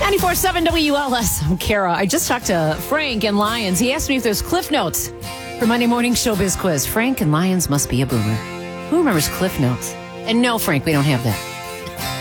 94.7 WLS. I'm Kara. I just talked to Frank in Lyons. He asked me if there's Cliff Notes for Monday Morning Showbiz Quiz. Frank in Lyons must be a boomer. Who remembers Cliff Notes? And no, Frank, we don't have that.